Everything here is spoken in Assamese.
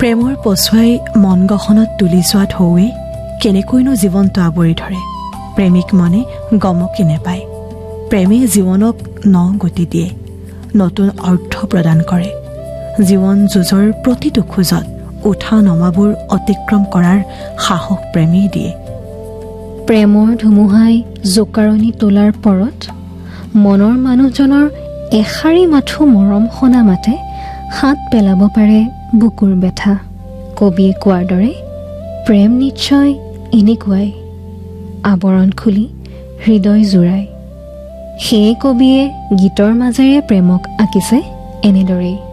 প্ৰেমৰ পছুৱাই মন গহনত তুলি যোৱা ঢৌৱে কেনেকৈনো জীৱনটো আৱৰি ধৰে প্ৰেমিক মনে গমকি নেপায়। প্ৰেমে জীৱনক ন গতি দিয়ে, নতুন অৰ্থ প্ৰদান কৰে। জীৱন যুঁজৰ প্ৰতিটো খোজত উঠা নমাবোৰ অতিক্ৰম কৰাৰ সাহস প্ৰেমেই দিয়ে। প্ৰেমৰ ধুমুহাই জোকাৰণি তোলাৰ পৰত মনৰ মানুহজনৰ এষাৰি মাথো মৰম শুনা মাতে হাত পেলাব পাৰে বুকুৰ বেথা। কবিয়ে কোৱাৰ দৰে প্ৰেম নিশ্চয় এনেকুৱাই, আৱৰণ খুলি হৃদয় জোৰাই। সেয়ে কবিয়ে গীতৰ মাজেৰে প্ৰেমক আঁকিছে এনেদৰেই।